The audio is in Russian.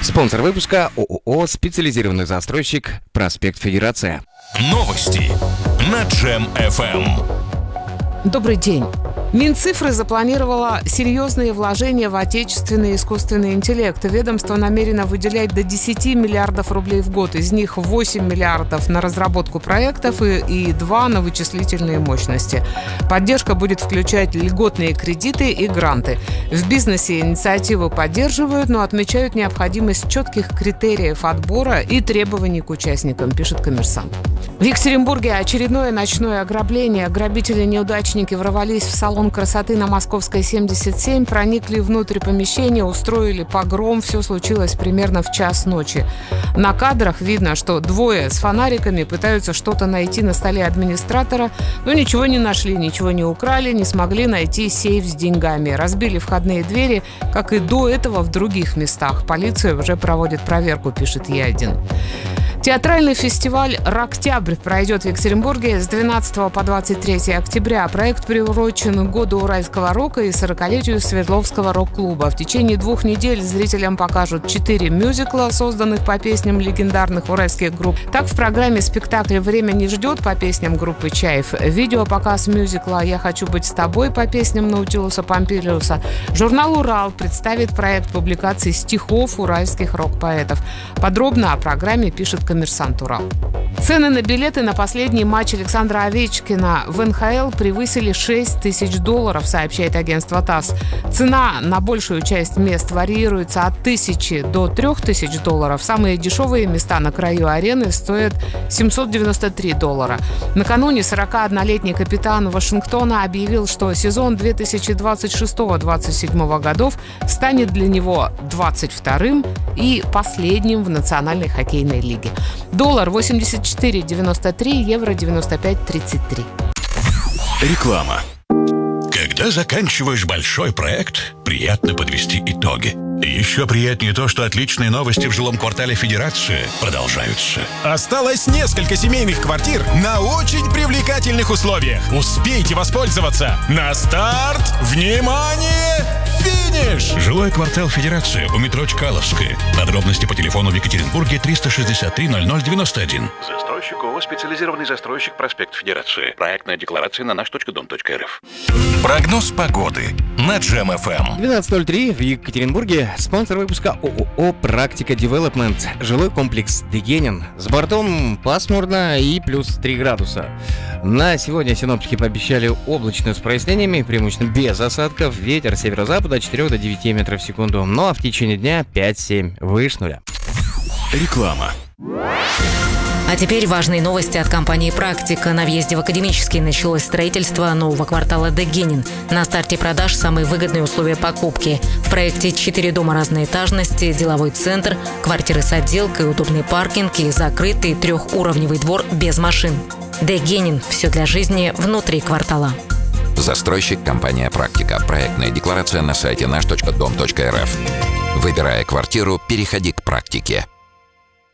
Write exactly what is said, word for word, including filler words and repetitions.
Спонсор выпуска ООО «Специализированный застройщик. Проспект Федерация». Новости на Джем эф эм. Добрый день. Минцифры запланировала серьезные вложения в отечественный искусственный интеллект. Ведомство намерено выделять до десяти миллиардов рублей в год. Из них восемь миллиардов на разработку проектов и, и два на вычислительные мощности. Поддержка будет включать льготные кредиты и гранты. В бизнесе инициативу поддерживают, но отмечают необходимость четких критериев отбора и требований к участникам, пишет «Коммерсант». В Екатеринбурге очередное ночное ограбление. Грабители-неудачники ворвались в салон красоты на Московской семьдесят семь, проникли внутрь помещения, устроили погром. Все случилось примерно в час ночи. На кадрах видно, что двое с фонариками пытаются что-то найти на столе администратора, но ничего не нашли, ничего не украли, не смогли найти сейф с деньгами. Разбили входные двери, как и до этого в других местах. Полиция уже проводит проверку, пишет Е один. Театральный фестиваль «Роктябрь» пройдет в Екатеринбурге с двенадцатого по двадцать третье октября. Проект приурочен к году уральского рока и сорокалетию Свердловского рок-клуба. В течение двух недель зрителям покажут четыре мюзикла, созданных по песням легендарных уральских групп. Так, в программе спектакль «Время не ждет» по песням группы «Чайф», видеопоказ мюзикла «Я хочу быть с тобой» по песням Наутилуса Помпилиуса. Журнал «Урал» представит проект публикации стихов уральских рок-поэтов. Подробно о программе пишет «Коммерсант Урал». Цены на билеты на последний матч Александра Овечкина в эн ха эл превысили шесть тысяч долларов, сообщает агентство ТАСС. Цена на большую часть мест варьируется от тысячи до трех тысяч долларов. Самые дешевые места на краю арены стоят семьсот девяносто три доллара. Накануне сорокаоднолетний капитан Вашингтона объявил, что сезон две тысячи двадцать шестого — двадцать седьмого годов станет для него двадцать вторым и последним в Национальной хоккейной лиге. Доллар восемьдесят четыре девяносто три, евро девяносто пять тридцать три. Реклама. Когда заканчиваешь большой проект, приятно подвести итоги. Еще приятнее то, что отличные новости в жилом квартале Федерации продолжаются. Осталось несколько семейных квартир на очень привлекательных условиях. Успейте воспользоваться. На старт! Внимание! Финиш! Жилой квартал Федерации у метро Чкаловская. Подробности по телефону в Екатеринбурге триста шестьдесят три ноль ноль девяносто один. Застройщик ООО «Специализированный застройщик. Проспект Федерации». Проектная декларация на наш точка дом точка эр эф. Прогноз погоды на Джем эф эм. двенадцать ноль три в Екатеринбурге. Спонсор выпуска ООО «Практика Девелопмент». Жилой комплекс «Дегенин». С бортом пасмурно и плюс три градуса. На сегодня синоптики пообещали облачную с прояснениями, преимущественно без осадков. Ветер северо-запада от четырёх до девяти метров в секунду. Ну а в течение дня пять-семь выше нуля. Реклама. А теперь важные новости от компании «Практика». На въезде в Академический началось строительство нового квартала «Дегенин». На старте продаж самые выгодные условия покупки. В проекте четыре дома разной этажности, деловой центр, квартиры с отделкой, удобный паркинг и закрытый трехуровневый двор без машин. «Дегенин» – все для жизни внутри квартала. Застройщик компания «Практика». Проектная декларация на сайте наш точка дом точка эр эф. Выбирая квартиру, переходи к «Практике».